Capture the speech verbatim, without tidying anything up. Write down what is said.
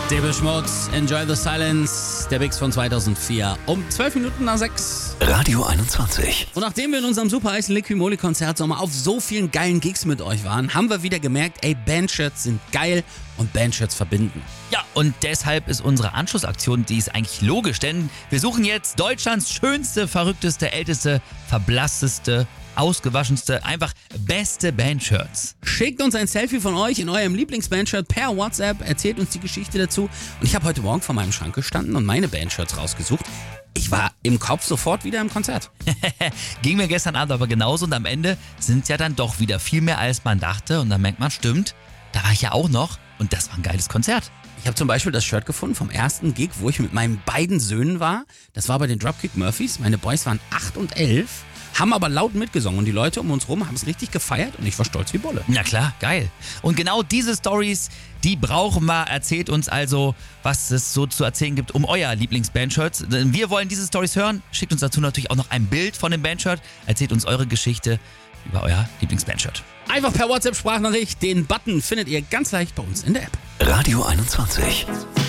Depeche Mode, Enjoy the Silence, der Mix von zweitausendvier, um zwölf Minuten nach sechs. Radio einundzwanzig. Und nachdem wir in unserem super heißen Liquimoli-Konzert Sommer auf so vielen geilen Gigs mit euch waren, haben wir wieder gemerkt, ey, Bandshirts sind geil und Bandshirts verbinden. Ja, und deshalb ist unsere Anschlussaktion, die ist eigentlich logisch, denn wir suchen jetzt Deutschlands schönste, verrückteste, älteste, verblassteste, ausgewaschenste, einfach beste Bandshirts. Schickt uns ein Selfie von euch in eurem Lieblingsbandshirt per WhatsApp, erzählt uns die Geschichte dazu. Und ich habe heute Morgen vor meinem Schrank gestanden und meine Bandshirts rausgesucht. Ich war im Kopf sofort wieder im Konzert. Ging mir gestern Abend aber genauso und am Ende sind es ja dann doch wieder viel mehr, als man dachte. Und dann merkt man, stimmt, da war ich ja auch noch und das war ein geiles Konzert. Ich habe zum Beispiel das Shirt gefunden vom ersten Gig, wo ich mit meinen beiden Söhnen war. Das war bei den Dropkick Murphys. Meine Boys waren acht und elf. Haben aber laut mitgesungen und die Leute um uns rum haben es richtig gefeiert und ich war stolz wie Bolle. Na klar, geil. Und genau diese Stories, die brauchen wir. Erzählt uns also, was es so zu erzählen gibt um euer Lieblingsbandshirt. Wir wollen diese Stories hören. Schickt uns dazu natürlich auch noch ein Bild von dem Bandshirt. Erzählt uns eure Geschichte über euer Lieblingsbandshirt. Einfach per WhatsApp-Sprachnachricht. Den Button findet ihr ganz leicht bei uns in der App. Radio einundzwanzig.